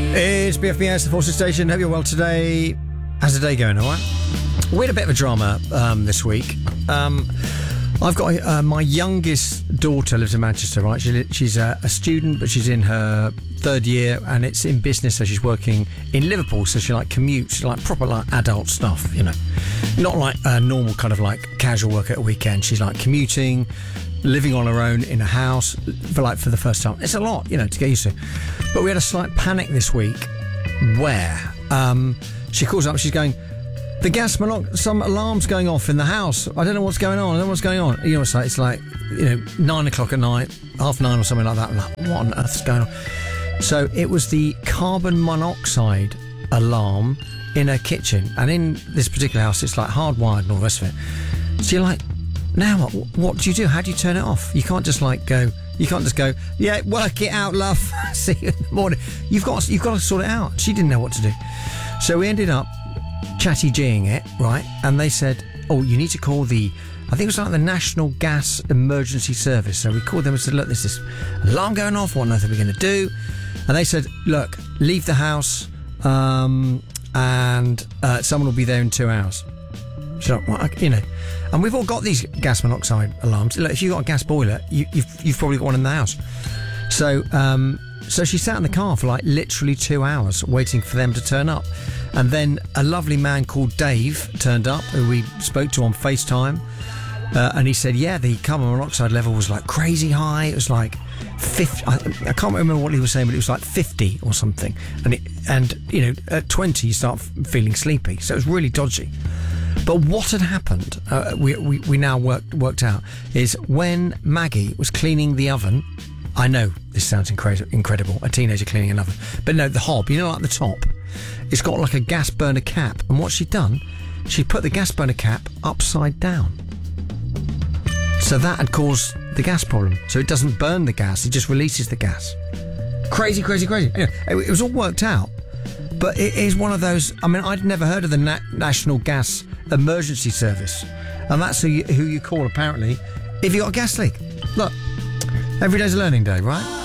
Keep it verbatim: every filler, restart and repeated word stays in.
It's B F B S, the Forces Station. Hope you're well today. How's the day going, all right? We had a bit of a drama um, this week. Um, I've got uh, my youngest daughter lives in Manchester, right? She, she's a, a student, but she's in her third year, and it's in business, so she's working in Liverpool, so she like commutes, like proper like adult stuff, you know. Not like a normal kind of like casual work at a weekend. She's like commuting, living on her own in a house for like for the first time. It's a lot, you know, to get used to. But we had a slight panic this week where um, she calls up, she's going, the gas monox- some alarm's going off in the house. I don't know what's going on. I don't know what's going on. You know, it's like, it's like, you know, nine o'clock at night, half nine or something like that. I'm like, what on earth's going on? So it was the carbon monoxide alarm in her kitchen. And in this particular house, it's like hardwired and all the rest of it. So you're like, now what, what do you do? How do you turn it off? You can't just like go, you can't just go, yeah, work it out, love. See you in the morning. You've got, you've got to sort it out. She didn't know what to do. So we ended up chatty G'ing it, right? And they said, oh, you need to call the, I think it was like the National Gas Emergency Service. So we called them and said, look, there's this alarm going off. What on earth are we going to do? And they said, look, leave the house um, and uh, someone will be there in two hours. So, you know, and we've all got these gas monoxide alarms. Look, if you've got a gas boiler, you, you've, you've probably got one in the house. So, um, so she sat in the car for like literally two hours waiting for them to turn up. And then a lovely man called Dave turned up, who we spoke to on FaceTime. Uh, and he said, yeah, the carbon monoxide level was like crazy high. It was like fifty. I, I can't remember what he was saying, but it was like fifty or something. And, it, and you know, at twenty, you start feeling sleepy. So it was really dodgy. But what had happened, uh, we, we, we now worked, worked out, is when Maggie was cleaning the oven. I know this sounds incre- incredible, a teenager cleaning an oven. But no, the hob, you know, like the top, it's got like a gas burner cap. And what she'd done, she put the gas burner cap upside down. So that had caused the gas problem. So it doesn't burn the gas, it just releases the gas. Crazy, crazy, crazy. Anyway, it was all worked out. But it is one of those, I mean, I'd never heard of the Na- National Gas Emergency Service. And that's who you, who you call, apparently, if you've got a gas leak. Look, every day's a learning day, right?